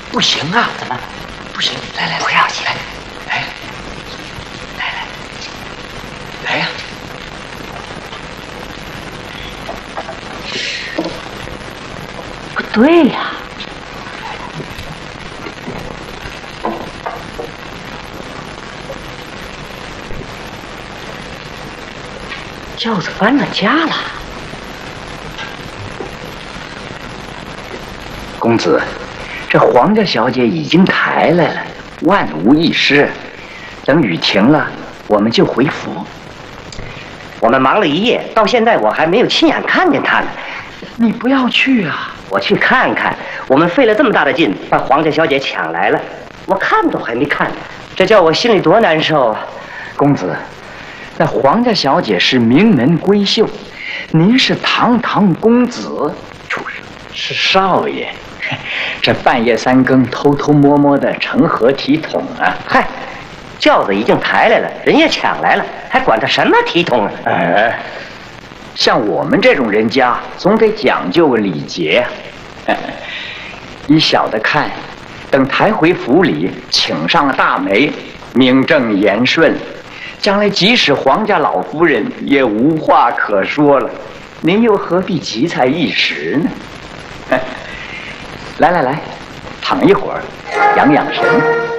不行啊！ 怎么？ 不行！来， 不要紧， 来呀！ 不对呀！轿子搬了家了。 公子，这黄家小姐已经抬来了，万无一失。等雨停了，我们就回府。 我们忙了一夜，到现在我还没有亲眼看见她呢。 你不要去啊！ 我去看看。我们费了这么大的劲把黄家小姐抢来了，我看都还没看，这叫我心里多难受啊！ 公子，那黄家小姐是名门闺秀，您是堂堂公子，是少爷。这半夜三更偷偷摸摸的成何体统啊！ 嗨，轿子已经抬来了，人也抢来了，还管他什么体统啊？ 像我们这种人家，总得讲究个礼节。依小的看，等抬回府里，请上了大媒，名正言顺，将来即使黄家老夫人也无话可说了。您又何必急才一时呢？来，躺一会儿，养养神。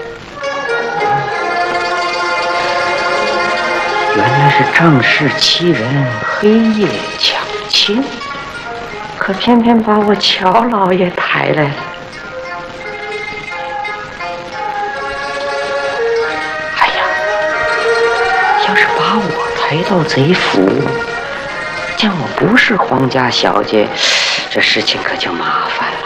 原来是正室欺人，黑夜抢亲，可偏偏把我乔老爷抬来了。哎呀，要是把我抬到贼府，见我不是黄家小姐，这事情可就麻烦了。